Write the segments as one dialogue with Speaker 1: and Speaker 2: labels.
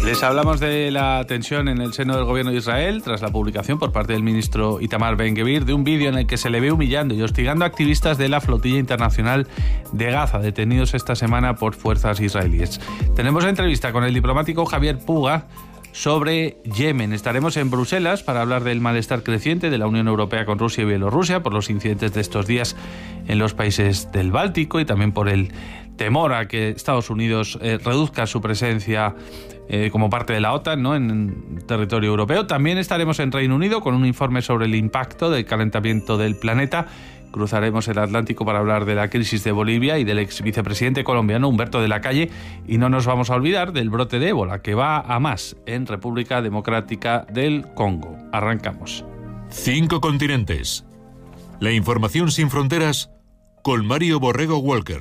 Speaker 1: Les hablamos de la tensión en el seno del gobierno de Israel tras la publicación por parte del ministro Itamar Ben-Gvir de un vídeo en el que se le ve humillando y hostigando a activistas de la flotilla internacional de Gaza, detenidos esta semana por fuerzas israelíes. Tenemos la entrevista con el diplomático Javier Puga sobre Yemen. Estaremos en Bruselas para hablar del malestar creciente de la Unión Europea con Rusia y Bielorrusia por los incidentes de estos días en los países del Báltico y también por el temor a que Estados Unidos reduzca su presencia como parte de la OTAN, ¿no?, en territorio europeo. También estaremos en Reino Unido con un informe sobre el impacto del calentamiento del planeta. Cruzaremos el Atlántico para hablar de la crisis de Bolivia y del ex vicepresidente colombiano Humberto de la Calle. Y no nos vamos a olvidar del brote de ébola, que va a más en República Democrática del Congo. Arrancamos.
Speaker 2: 5 continentes. La información sin fronteras con Mario Borrego Walker.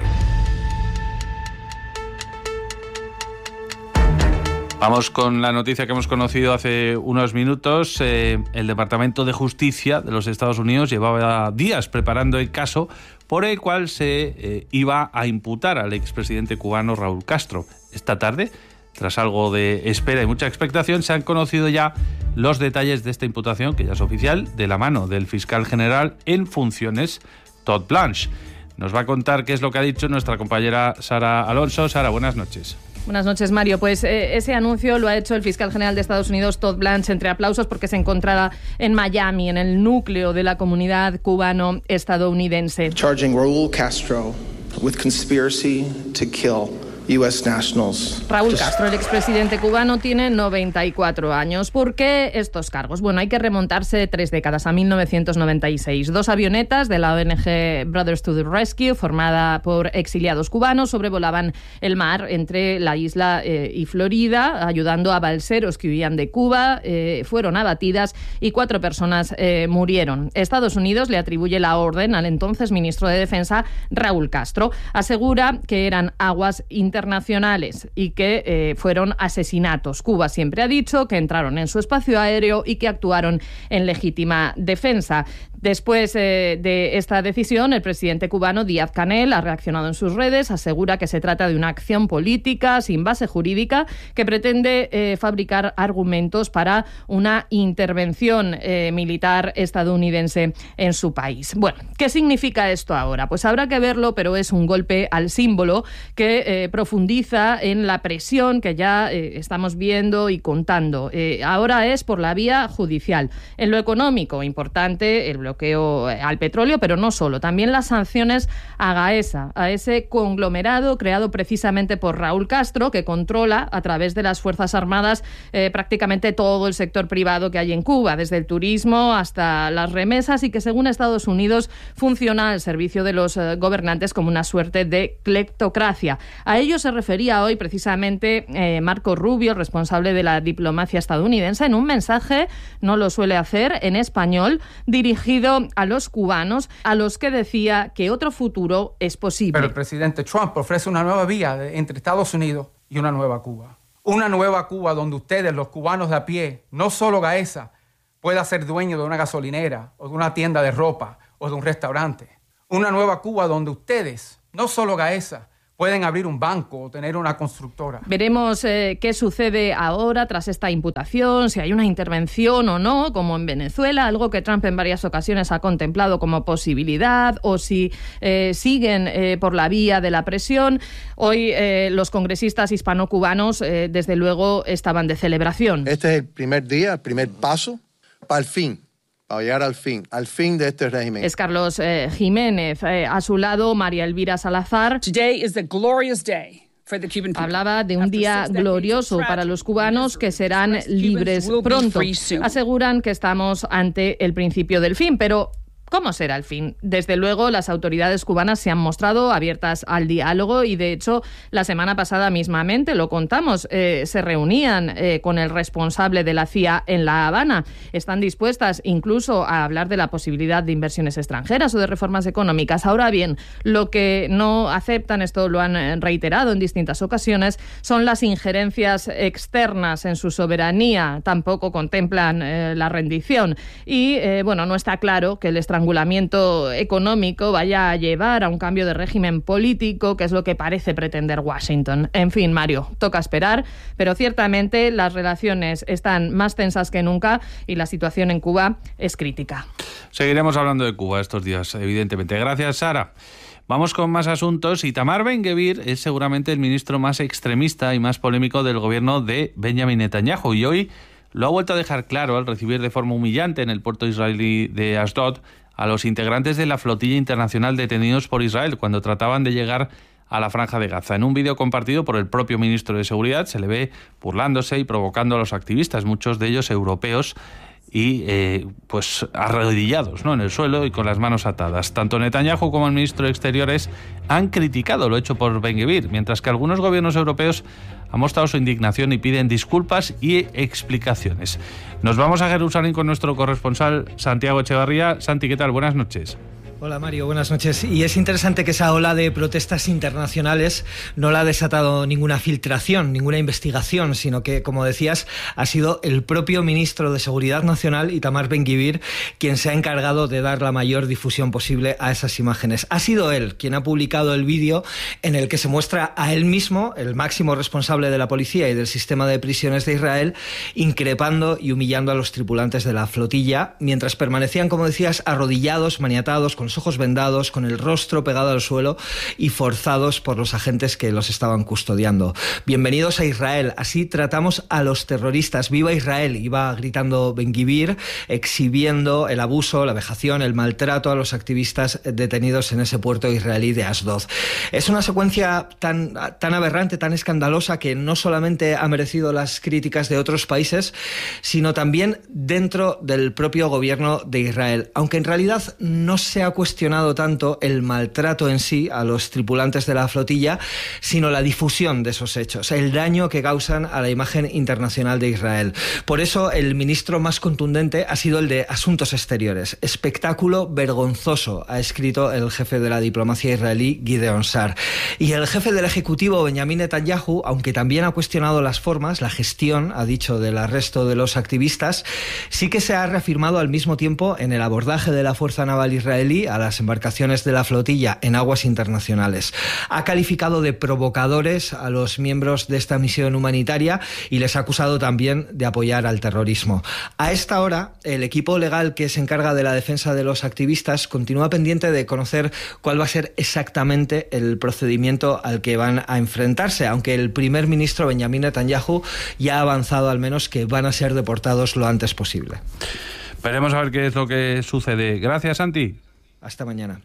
Speaker 1: Vamos con la noticia que hemos conocido hace unos minutos. El Departamento de Justicia de los Estados Unidos llevaba días preparando el caso por el cual se iba a imputar al expresidente cubano Raúl Castro. Esta tarde, tras algo de espera y mucha expectación, se han conocido ya los detalles de esta imputación, que ya es oficial, de la mano del fiscal general en funciones, Todd Blanche. Nos va a contar qué es lo que ha dicho nuestra compañera Sara Alonso. Sara, buenas noches.
Speaker 3: Buenas noches, Mario. Pues ese anuncio lo ha hecho el fiscal general de Estados Unidos, Todd Blanche, entre aplausos porque se encontraba en Miami, en el núcleo de la comunidad cubano-estadounidense.
Speaker 4: Charging Raúl Castro with conspiracy to kill US nationals.
Speaker 3: Raúl Castro, el expresidente cubano, tiene 94 años. ¿Por qué estos cargos? Bueno, hay que remontarse 3 décadas, a 1996. 2 avionetas de la ONG Brothers to the Rescue, formada por exiliados cubanos, sobrevolaban el mar entre la isla y Florida, ayudando a balseros que huían de Cuba. Fueron abatidas y 4 personas murieron. Estados Unidos le atribuye la orden al entonces ministro de Defensa, Raúl Castro. Asegura que eran aguas internacionales y que fueron asesinatos. Cuba siempre ha dicho que entraron en su espacio aéreo y que actuaron en legítima defensa. Después de esta decisión, el presidente cubano Díaz-Canel ha reaccionado en sus redes, asegura que se trata de una acción política sin base jurídica que pretende fabricar argumentos para una intervención militar estadounidense en su país. Bueno, ¿qué significa esto ahora? Pues habrá que verlo, pero es un golpe al símbolo que profundiza en la presión que ya estamos viendo y contando. Ahora es por la vía judicial. En lo económico, importante el bloqueo al petróleo, pero no solo, también las sanciones a Gaesa, a ese conglomerado creado precisamente por Raúl Castro, que controla a través de las Fuerzas Armadas prácticamente todo el sector privado que hay en Cuba, desde el turismo hasta las remesas, y que según Estados Unidos funciona al servicio de los gobernantes como una suerte de cleptocracia. A ello se refería hoy precisamente Marco Rubio, responsable de la diplomacia estadounidense, en un mensaje, no lo suele hacer, en español, dirigido a los cubanos, a los que decía que otro futuro es posible.
Speaker 5: Pero el presidente Trump ofrece una nueva vía entre Estados Unidos y una nueva Cuba. Una nueva Cuba donde ustedes, los cubanos de a pie, no solo Gaesa, pueda ser dueño de una gasolinera o de una tienda de ropa o de un restaurante. Una nueva Cuba donde ustedes, no solo Gaesa, pueden abrir un banco o tener una constructora.
Speaker 3: Veremos qué sucede ahora tras esta imputación, si hay una intervención o no, como en Venezuela, algo que Trump en varias ocasiones ha contemplado como posibilidad, o si siguen por la vía de la presión. Hoy los congresistas hispano-cubanos, desde luego, estaban de celebración.
Speaker 6: Este es el primer día, el primer paso para el fin. Para llegar al fin de este régimen.
Speaker 3: Es Carlos Jiménez. A su lado, María Elvira Salazar.
Speaker 7: Today is the glorious day for the Cuban people.
Speaker 3: Hablaba de un día glorioso para los cubanos que serán libres pronto. Aseguran que estamos ante el principio del fin, pero ¿cómo será el fin? Desde luego, las autoridades cubanas se han mostrado abiertas al diálogo y, de hecho, la semana pasada mismamente, lo contamos, se reunían con el responsable de la CIA en La Habana. Están dispuestas incluso a hablar de la posibilidad de inversiones extranjeras o de reformas económicas. Ahora bien, lo que no aceptan, esto lo han reiterado en distintas ocasiones, son las injerencias externas en su soberanía. Tampoco contemplan la rendición. Y, no está claro que les estrangulamiento económico vaya a llevar a un cambio de régimen político, que es lo que parece pretender Washington. En fin, Mario, toca esperar, pero ciertamente las relaciones están más tensas que nunca y la situación en Cuba es crítica.
Speaker 1: Seguiremos hablando de Cuba estos días, evidentemente. Gracias, Sara. Vamos con más asuntos. Itamar Ben-Gvir es seguramente el ministro más extremista y más polémico del gobierno de Benjamin Netanyahu, y hoy lo ha vuelto a dejar claro al recibir de forma humillante en el puerto israelí de Ashdod a los integrantes de la flotilla internacional detenidos por Israel cuando trataban de llegar a la Franja de Gaza. En un vídeo compartido por el propio ministro de Seguridad se le ve burlándose y provocando a los activistas, muchos de ellos europeos, y pues arrodillados, ¿no?, en el suelo y con las manos atadas. Tanto Netanyahu como el ministro de Exteriores han criticado lo hecho por Ben-Gvir, mientras que algunos gobiernos europeos han mostrado su indignación y piden disculpas y explicaciones. Nos vamos a Jerusalén con nuestro corresponsal Santiago Echevarría. Santi, ¿qué tal? Buenas noches.
Speaker 8: Hola Mario, buenas noches. Y es interesante que esa ola de protestas internacionales no la ha desatado ninguna filtración, ninguna investigación, sino que, como decías, ha sido el propio ministro de Seguridad Nacional, Itamar Ben-Gvir, quien se ha encargado de dar la mayor difusión posible a esas imágenes. Ha sido él quien ha publicado el vídeo en el que se muestra a él mismo, el máximo responsable de la policía y del sistema de prisiones de Israel, increpando y humillando a los tripulantes de la flotilla, mientras permanecían, como decías, arrodillados, maniatados, con los ojos vendados, con el rostro pegado al suelo y forzados por los agentes que los estaban custodiando. Bienvenidos a Israel, así tratamos a los terroristas. ¡Viva Israel!, iba gritando Ben-Gvir, exhibiendo el abuso, la vejación, el maltrato a los activistas detenidos en ese puerto israelí de Ashdod. Es una secuencia tan aberrante, tan escandalosa, que no solamente ha merecido las críticas de otros países, sino también dentro del propio gobierno de Israel, aunque en realidad no se ha cuestionado tanto el maltrato en sí a los tripulantes de la flotilla, sino la difusión de esos hechos, el daño que causan a la imagen internacional de Israel. Por eso el ministro más contundente ha sido el de Asuntos Exteriores. Espectáculo vergonzoso, ha escrito el jefe de la diplomacia israelí, Gideon Sa'ar. Y el jefe del Ejecutivo, Benjamin Netanyahu, aunque también ha cuestionado las formas, la gestión, ha dicho, del arresto de los activistas, sí que se ha reafirmado al mismo tiempo en el abordaje de la Fuerza Naval israelí a las embarcaciones de la flotilla en aguas internacionales. Ha calificado de provocadores a los miembros de esta misión humanitaria y les ha acusado también de apoyar al terrorismo. A esta hora, el equipo legal que se encarga de la defensa de los activistas continúa pendiente de conocer cuál va a ser exactamente el procedimiento al que van a enfrentarse, aunque el primer ministro Benjamin Netanyahu ya ha avanzado al menos que van a ser deportados lo antes posible.
Speaker 1: Veremos a ver qué es lo que sucede. Gracias, Santi.
Speaker 8: Hasta mañana.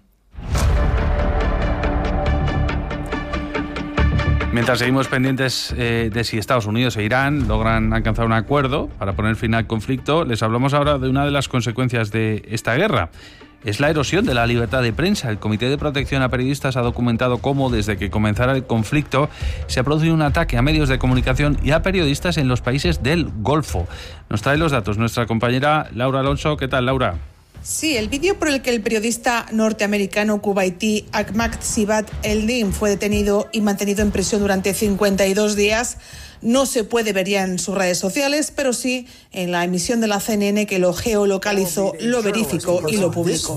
Speaker 1: Mientras seguimos pendientes de si Estados Unidos e Irán logran alcanzar un acuerdo para poner fin al conflicto, les hablamos ahora de una de las consecuencias de esta guerra. Es la erosión de la libertad de prensa. El Comité de Protección a Periodistas ha documentado cómo, desde que comenzara el conflicto, se ha producido un ataque a medios de comunicación y a periodistas en los países del Golfo. Nos trae los datos nuestra compañera Laura Alonso. ¿Qué tal, Laura?
Speaker 9: Sí, el vídeo por el que el periodista norteamericano kuwaití Ahmad Sibat Eldin fue detenido y mantenido en prisión durante 52 días no se puede ver ya en sus redes sociales, pero sí en la emisión de la CNN, que lo geolocalizó, lo verificó y lo publicó.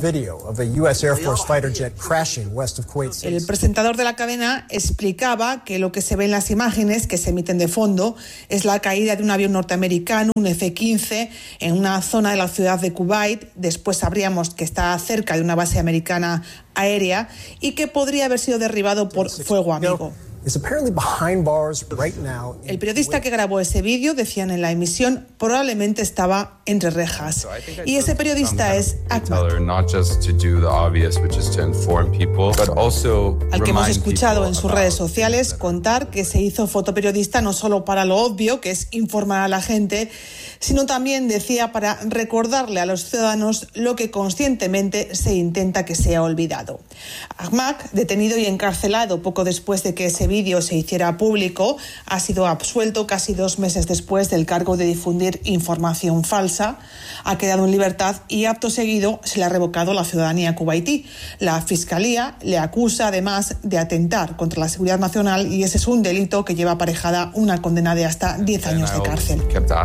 Speaker 9: El presentador de la cadena explicaba que lo que se ve en las imágenes que se emiten de fondo es la caída de un avión norteamericano, un F-15, en una zona de la ciudad de Kuwait. Después sabríamos que está cerca de una base americana aérea y que podría haber sido derribado por fuego amigo. El periodista que grabó ese vídeo, decían en la emisión, probablemente estaba entre rejas. Y ese periodista es Ahmad, al que hemos escuchado en sus redes sociales contar que se hizo fotoperiodista no solo para lo obvio, que es informar a la gente, sino también, decía, para recordarle a los ciudadanos lo que conscientemente se intenta que sea olvidado. Ahmad, detenido y encarcelado poco después de que ese vídeo se hiciera público, ha sido absuelto casi 2 meses después del cargo de difundir información falsa. Ha quedado en libertad y acto seguido se le ha revocado la ciudadanía kuwaití. La Fiscalía le acusa además de atentar contra la seguridad nacional y ese es un delito que lleva aparejada una condena de hasta 10 años de cárcel.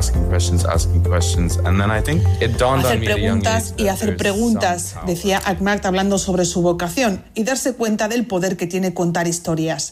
Speaker 9: Hacer preguntas y hacer preguntas, decía Ahmad hablando sobre su vocación y darse cuenta del poder que tiene contar historias.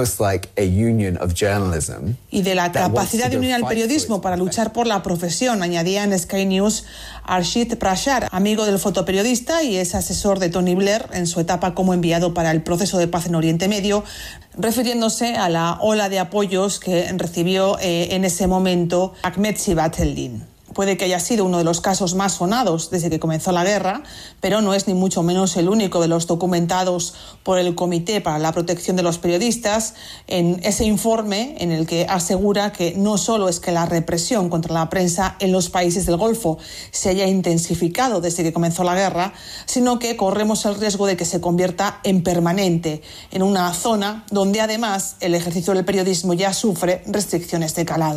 Speaker 9: Y de la capacidad de unir al periodismo para luchar por la profesión, añadía en Sky News Arshid Prashar, amigo del fotoperiodista y es asesor de Tony Blair en su etapa como enviado para el proceso de paz en Oriente Medio, refiriéndose a la ola de apoyos que recibió en ese momento Ahmed Sibat el-Din. Puede que haya sido uno de los casos más sonados desde que comenzó la guerra, pero no es ni mucho menos el único de los documentados por el Comité para la Protección de los Periodistas en ese informe en el que asegura que no solo es que la represión contra la prensa en los países del Golfo se haya intensificado desde que comenzó la guerra, sino que corremos el riesgo de que se convierta en permanente, en una zona donde además el ejercicio del periodismo ya sufre restricciones de calado.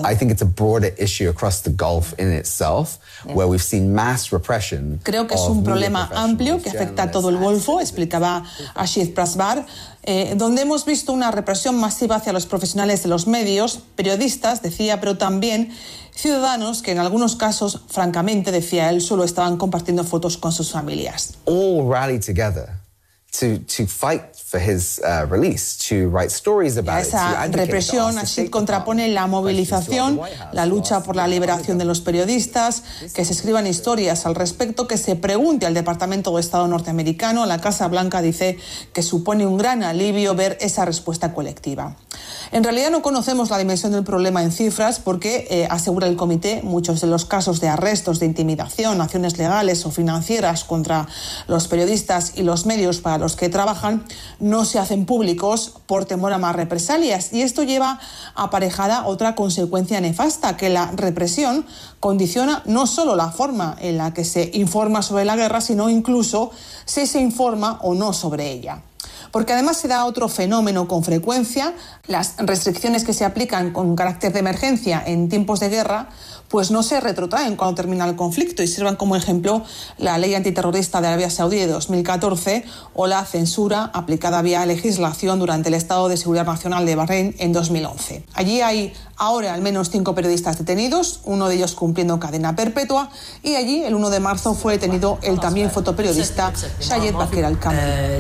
Speaker 9: Creo que es un problema amplio que afecta a todo el Golfo, explicaba Ashid Prasbar, donde hemos visto una represión masiva hacia los profesionales de los medios, periodistas, decía, pero también ciudadanos que en algunos casos, francamente, decía él, solo estaban compartiendo fotos con sus familias.
Speaker 10: All rally together to fight for his release, to write stories about it.
Speaker 9: Esa represión así contrapone la movilización, la lucha por la liberación de los periodistas, que se escriban historias al respecto, que se pregunte al Departamento de Estado norteamericano. La Casa Blanca dice que supone un gran alivio ver esa respuesta colectiva. En realidad no conocemos la dimensión del problema en cifras porque, asegura el comité, muchos de los casos de arrestos, de intimidación, acciones legales o financieras contra los periodistas y los medios para los que trabajan no se hacen públicos por temor a más represalias. Y esto lleva aparejada otra consecuencia nefasta, que la represión condiciona no solo la forma en la que se informa sobre la guerra, sino incluso si se informa o no sobre ella. Porque además se da otro fenómeno con frecuencia: las restricciones que se aplican con carácter de emergencia en tiempos de guerra pues no se retrotraen cuando termina el conflicto y sirvan como ejemplo la ley antiterrorista de Arabia Saudí de 2014 o la censura aplicada vía legislación durante el Estado de Seguridad Nacional de Bahrein en 2011. Allí hay ahora al menos 5 periodistas detenidos, uno de ellos cumpliendo cadena perpetua, y allí el 1 de marzo fue detenido el también fotoperiodista Shayed Bakir al-Kamel.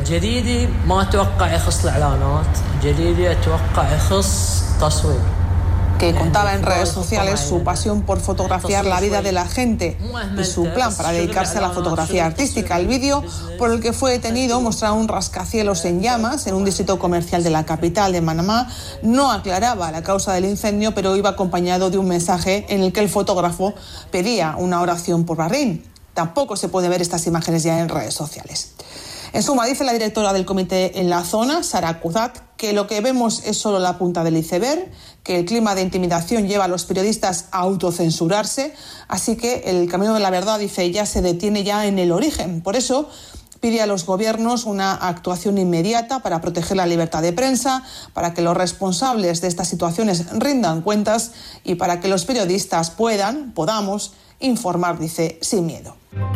Speaker 9: Que contaba en redes sociales su pasión por fotografiar la vida de la gente y su plan para dedicarse a la fotografía artística. El vídeo por el que fue detenido mostraba un rascacielos en llamas en un distrito comercial de la capital de Manamá. No aclaraba la causa del incendio, pero iba acompañado de un mensaje en el que el fotógrafo pedía una oración por Bahrein. Tampoco se puede ver estas imágenes ya en redes sociales. En suma, dice la directora del comité en la zona, Sara Kuzat, que lo que vemos es solo la punta del iceberg, que el clima de intimidación lleva a los periodistas a autocensurarse, así que el camino de la verdad, dice ella, se detiene ya en el origen. Por eso pide a los gobiernos una actuación inmediata para proteger la libertad de prensa, para que los responsables de estas situaciones rindan cuentas y para que los periodistas podamos informar, dice, sin miedo.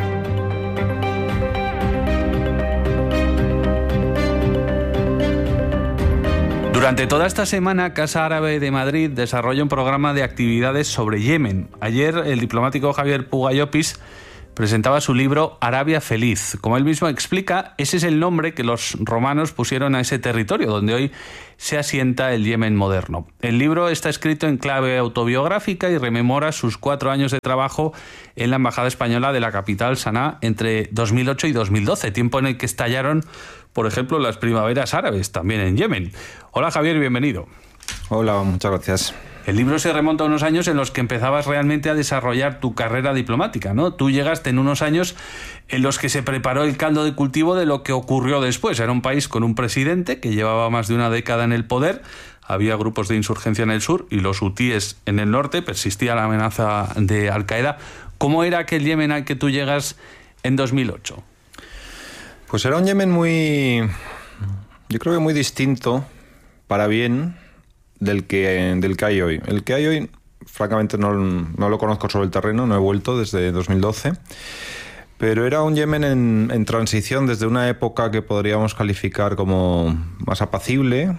Speaker 1: Durante toda esta semana, Casa Árabe de Madrid desarrolla un programa de actividades sobre Yemen. Ayer, el diplomático Javier Puga-Llopis presentaba su libro Arabia Feliz. Como él mismo explica, ese es el nombre que los romanos pusieron a ese territorio donde hoy se asienta el Yemen moderno. El libro está escrito en clave autobiográfica y rememora sus 4 años de trabajo en la Embajada Española de la capital, Saná, entre 2008 y 2012, tiempo en el que estallaron, por ejemplo, las primaveras árabes, también en Yemen. Hola Javier, bienvenido.
Speaker 11: Hola, muchas gracias.
Speaker 1: El libro se remonta a unos años en los que empezabas realmente a desarrollar tu carrera diplomática, ¿no? Tú llegaste en unos años en los que se preparó el caldo de cultivo de lo que ocurrió después. Era un país con un presidente que llevaba más de una década en el poder, había grupos de insurgencia en el sur y los hutíes en el norte, persistía la amenaza de Al-Qaeda. ¿Cómo era aquel Yemen al que tú llegas en 2008?
Speaker 11: Pues era un Yemen yo creo que muy distinto, para bien del que hay hoy. El que hay hoy, francamente, no lo conozco sobre el terreno, no he vuelto desde 2012, pero era un Yemen en transición desde una época que podríamos calificar como más apacible,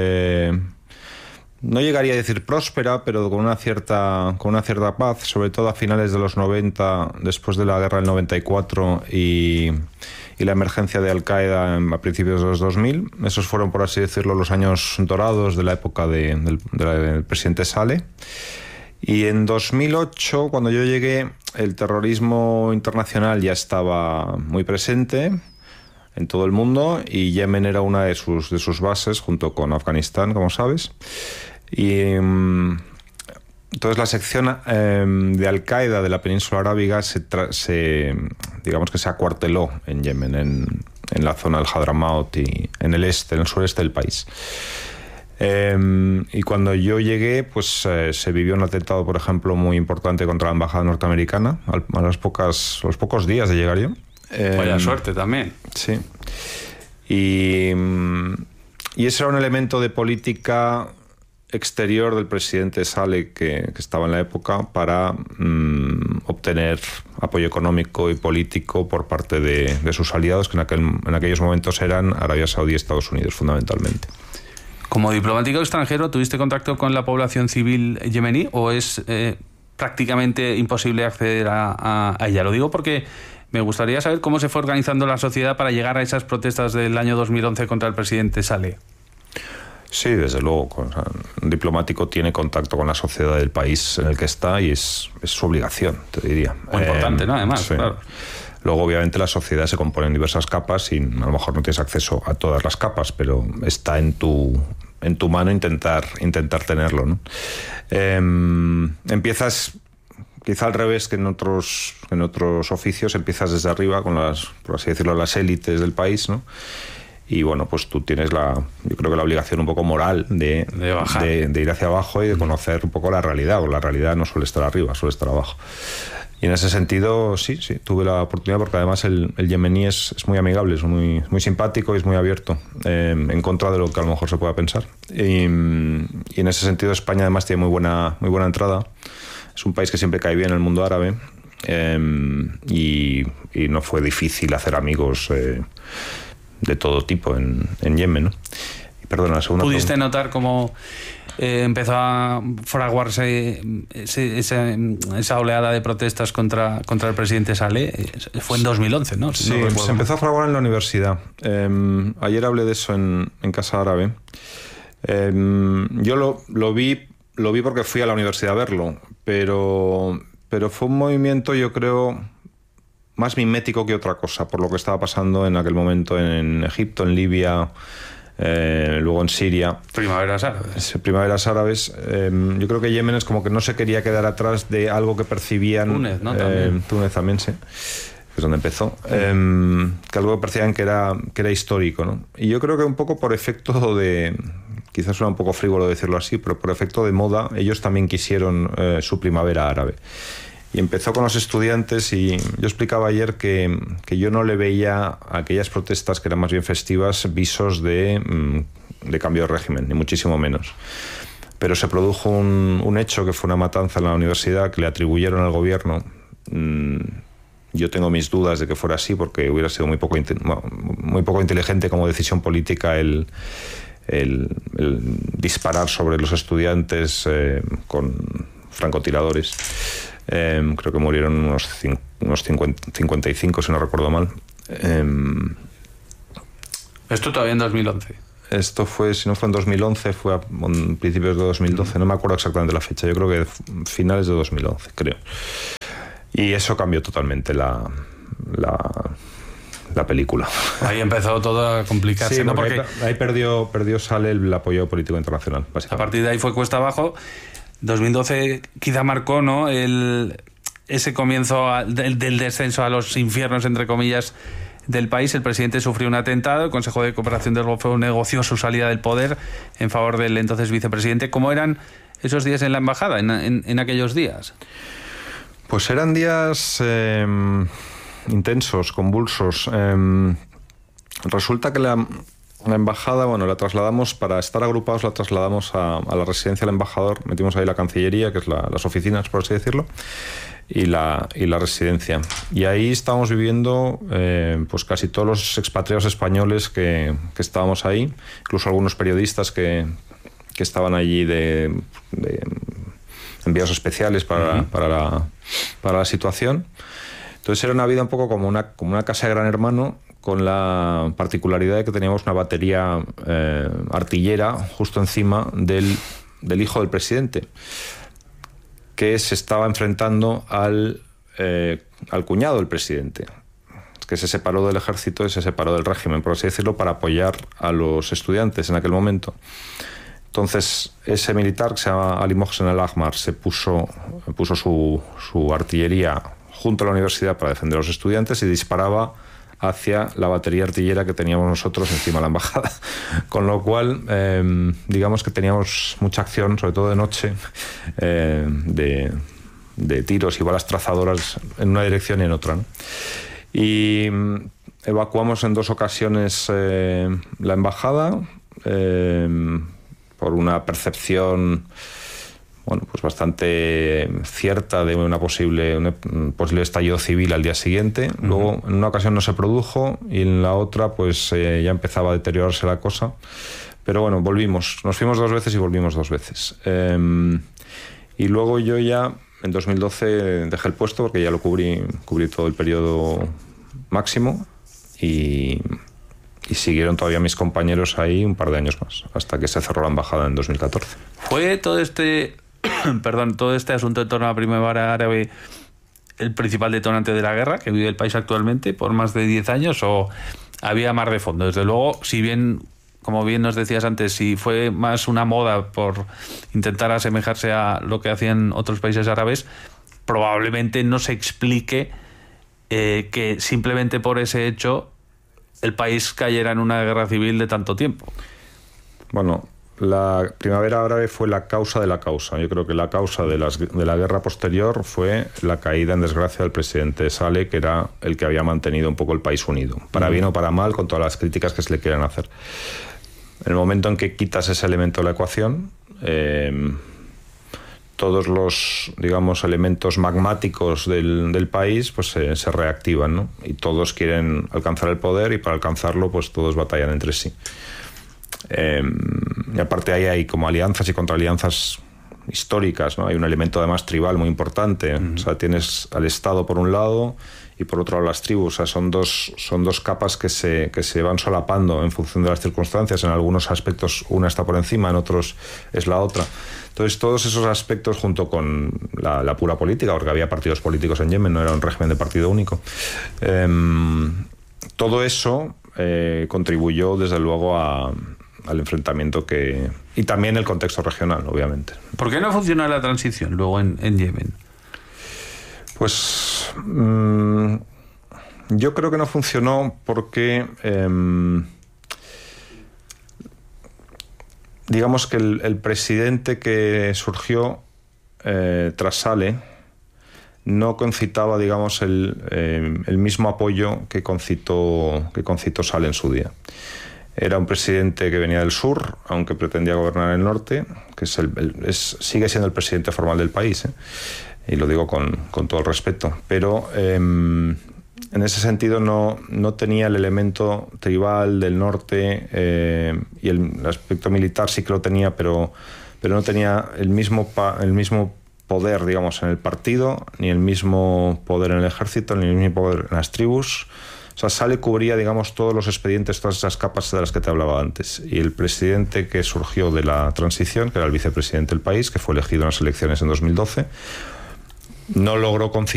Speaker 11: no llegaría a decir próspera, pero con una cierta paz, sobre todo a finales de los 90, después de la guerra del 94 y la emergencia de Al-Qaeda a principios de los 2000. Esos fueron, por así decirlo, los años dorados de la época del presidente Saleh. Y en 2008, cuando yo llegué, el terrorismo internacional ya estaba muy presente en todo el mundo y Yemen era una de sus bases, junto con Afganistán, como sabes. Y entonces la sección de Al-Qaeda de la península arábiga digamos que se acuarteló en Yemen, en la zona del Hadramaut y en el sureste del país. Y cuando yo llegué, pues se vivió un atentado, por ejemplo, muy importante contra la embajada norteamericana a los pocos días de llegar yo.
Speaker 1: Vaya suerte también.
Speaker 11: Sí. Y ese era un elemento de política exterior del presidente Saleh que estaba en la época para obtener apoyo económico y político por parte de sus aliados, que en aquellos momentos eran Arabia Saudí y Estados Unidos, fundamentalmente.
Speaker 1: Como diplomático extranjero, ¿tuviste contacto con la población civil yemení o es prácticamente imposible acceder a ella? Lo digo porque me gustaría saber cómo se fue organizando la sociedad para llegar a esas protestas del año 2011 contra el presidente Saleh.
Speaker 11: Sí, desde luego. Un diplomático tiene contacto con la sociedad del país en el que está y es su obligación, te diría.
Speaker 1: Muy importante, ¿no? Además,
Speaker 11: sí.
Speaker 1: Claro.
Speaker 11: Luego, obviamente, la sociedad se compone en diversas capas y a lo mejor no tienes acceso a todas las capas, pero está en tu mano intentar tenerlo, ¿no? Empiezas quizá al revés que en otros oficios, empiezas desde arriba con por así decirlo, las élites del país, ¿no? Y bueno, pues tú tienes yo creo que la obligación un poco moral de ir hacia abajo y de conocer un poco la realidad, porque la realidad no suele estar arriba, suele estar abajo. Y en ese sentido, sí, tuve la oportunidad, porque además el yemení es muy amigable, es muy, muy simpático y es muy abierto, en contra de lo que a lo mejor se pueda pensar. Y en ese sentido España además tiene muy buena entrada. Es un país que siempre cae bien en el mundo árabe, y no fue difícil hacer amigos de todo tipo en Yemen, ¿no? Y perdona, la segunda
Speaker 1: ¿Pudiste
Speaker 11: pregunta.
Speaker 1: notar cómo empezó a fraguarse esa oleada de protestas contra el presidente Saleh? Fue en 2011, ¿no?
Speaker 11: Sí, se empezó a fraguar en la universidad. Ayer hablé de eso en Casa Árabe. Yo lo vi porque fui a la universidad a verlo, pero fue un movimiento, yo creo, más mimético que otra cosa, por lo que estaba pasando en aquel momento en Egipto, en Libia, luego en Siria.
Speaker 1: Primaveras árabes.
Speaker 11: Yo creo que Yemen es como que no se quería quedar atrás de algo que percibían.
Speaker 1: Túnez, ¿no? También.
Speaker 11: Túnez también, sí. Es donde empezó. Que algo que percibían que era histórico, ¿no? Y yo creo que un poco por efecto de... Quizás suena un poco frívolo decirlo así, pero por efecto de moda, ellos también quisieron su primavera árabe. Y empezó con los estudiantes, y yo explicaba ayer que yo no le veía a aquellas protestas que eran más bien festivas visos de cambio de régimen, ni muchísimo menos. Pero se produjo un hecho que fue una matanza en la universidad que le atribuyeron al gobierno. Yo tengo mis dudas de que fuera así, porque hubiera sido muy poco inteligente como decisión política el disparar sobre los estudiantes con francotiradores. Creo que murieron unos 55, si no recuerdo mal.
Speaker 1: Esto todavía en 2011.
Speaker 11: Esto fue, si no fue en 2011, fue a principios de 2012. No me acuerdo exactamente la fecha. Yo creo que finales de 2011, creo. Y eso cambió totalmente la película.
Speaker 1: Ahí empezó todo a complicarse,
Speaker 11: sí,
Speaker 1: ¿no?
Speaker 11: Porque ahí perdió Saleh el apoyo político internacional, básicamente.
Speaker 1: A partir de ahí fue cuesta abajo. 2012 quizá marcó, ¿no?, ese comienzo del descenso a los infiernos, entre comillas, del país. El presidente sufrió un atentado, el Consejo de Cooperación del Golfo negoció su salida del poder en favor del entonces vicepresidente. ¿Cómo eran esos días en la embajada, en aquellos días?
Speaker 11: Pues eran días intensos, convulsos. Resulta que La embajada, bueno, la trasladamos, para estar agrupados, la trasladamos a la residencia del embajador. Metimos ahí la Cancillería, que es las oficinas, por así decirlo, y la residencia. Y ahí estábamos viviendo pues casi todos los expatriados españoles que estábamos ahí, incluso algunos periodistas que estaban allí de enviados especiales para la situación. Entonces era una vida un poco como una casa de Gran Hermano, con la particularidad de que teníamos una batería artillera justo encima del hijo del presidente, que se estaba enfrentando al cuñado del presidente, que se separó del ejército y se separó del régimen, por así decirlo, para apoyar a los estudiantes en aquel momento. Entonces, ese militar, que se llama Ali Mohsen al-Ahmar, puso su artillería junto a la universidad para defender a los estudiantes y disparaba hacia la batería artillera que teníamos nosotros encima de la embajada. Con lo cual, digamos que teníamos mucha acción, sobre todo de noche, de tiros y balas trazadoras en una dirección y en otra, ¿no? Y evacuamos en 2 ocasiones la embajada por una percepción, bueno, pues bastante cierta de un posible estallido civil al día siguiente. Luego, en una ocasión no se produjo y en la otra, pues ya empezaba a deteriorarse la cosa. Pero bueno, volvimos. Nos fuimos 2 veces y volvimos 2 veces. Y luego yo ya, en 2012, dejé el puesto porque ya lo cubrí todo el periodo máximo y siguieron todavía mis compañeros ahí un par de años más, hasta que se cerró la embajada en 2014.
Speaker 1: ¿Fue todo este asunto en torno a la primavera árabe el principal detonante de la guerra que vive el país actualmente por más de 10 años o había más de fondo? Desde luego, si bien, como bien nos decías antes, si fue más una moda por intentar asemejarse a lo que hacían otros países árabes, probablemente no se explique que simplemente por ese hecho el país cayera en una guerra civil de tanto tiempo.
Speaker 11: Bueno, la primavera árabe fue la causa de la causa. Yo creo que la causa de la guerra posterior fue la caída en desgracia del presidente Saleh, que era el que había mantenido un poco el país unido, para bien o para mal, con todas las críticas que se le quieran hacer. En el momento en que quitas ese elemento de la ecuación, todos los, digamos, elementos magmáticos del país pues se reactivan, ¿no? Y todos quieren alcanzar el poder y para alcanzarlo pues todos batallan entre sí. Y aparte ahí hay como alianzas y contraalianzas históricas, ¿no? Hay un elemento además tribal muy importante. O sea, tienes al Estado por un lado y por otro lado las tribus. O sea, son dos capas que se van solapando en función de las circunstancias. En algunos aspectos una está por encima, en otros es la otra. Entonces, todos esos aspectos, junto con la pura política, porque había partidos políticos en Yemen, no era un régimen de partido único, todo eso contribuyó, desde luego, al enfrentamiento y también el contexto regional, obviamente.
Speaker 1: ¿Por qué no funcionó la transición luego en Yemen?
Speaker 11: Pues yo creo que no funcionó porque digamos que el presidente que surgió tras Saleh no concitaba, digamos, el mismo apoyo que concitó Saleh en su día. Era un presidente que venía del sur, aunque pretendía gobernar el norte, que sigue siendo el presidente formal del país, y lo digo con todo el respeto, pero en ese sentido no tenía el elemento tribal del norte, y el aspecto militar sí que lo tenía, pero no tenía el mismo poder, digamos, en el partido, ni el mismo poder en el ejército, ni el mismo poder en las tribus. O sea, Saleh cubría, digamos, todos los expedientes, todas esas capas de las que te hablaba antes. Y el presidente que surgió de la transición, que era el vicepresidente del país, que fue elegido en las elecciones en 2012, no logró conciliar